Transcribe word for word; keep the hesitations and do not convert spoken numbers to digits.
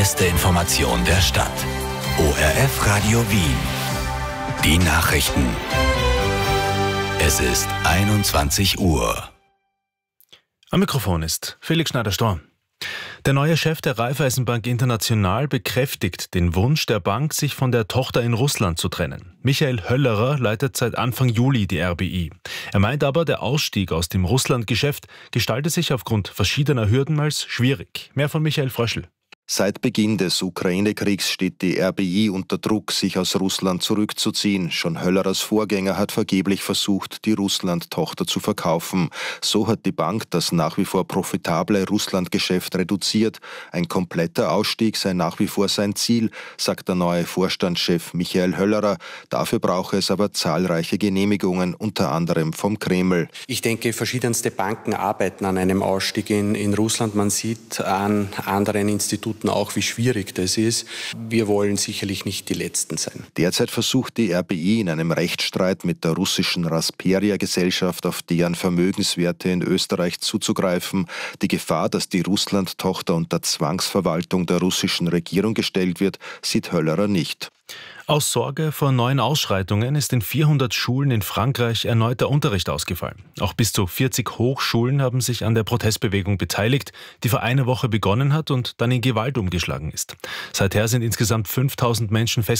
beste Information der Stadt. O R F Radio Wien. Die Nachrichten. Es ist einundzwanzig Uhr. Am Mikrofon ist Felix Schneider-Storm. Der neue Chef der Raiffeisenbank International bekräftigt den Wunsch der Bank, sich von der Tochter in Russland zu trennen. Michael Höllerer leitet seit Anfang Juli die R B I. Er meint aber, der Ausstieg aus dem Russlandgeschäft gestalte sich aufgrund verschiedener Hürden als schwierig. Mehr von Michael Fröschl. Seit Beginn des Ukraine-Kriegs steht die R B I unter Druck, sich aus Russland zurückzuziehen. Schon Höllerers Vorgänger hat vergeblich versucht, die Russland-Tochter zu verkaufen. So hat die Bank das nach wie vor profitable Russland-Geschäft reduziert. Ein kompletter Ausstieg sei nach wie vor sein Ziel, sagt der neue Vorstandschef Michael Höllerer. Dafür brauche es aber zahlreiche Genehmigungen, unter anderem vom Kreml. Ich denke, verschiedenste Banken arbeiten an einem Ausstieg in, in Russland. Man sieht an anderen Instituten auch, wie schwierig das ist. Wir wollen sicherlich nicht die Letzten sein. Derzeit versucht die R B I in einem Rechtsstreit mit der russischen Rasperia-Gesellschaft auf deren Vermögenswerte in Österreich zuzugreifen. Die Gefahr, dass die Russland-Tochter unter Zwangsverwaltung der russischen Regierung gestellt wird, sieht Höllerer nicht. Aus Sorge vor neuen Ausschreitungen ist in vierhundert Schulen in Frankreich erneut der Unterricht ausgefallen. Auch bis zu vierzig Hochschulen haben sich an der Protestbewegung beteiligt, die vor einer Woche begonnen hat und dann in Gewalt umgeschlagen ist. Seither sind insgesamt fünftausend Menschen festgenommen.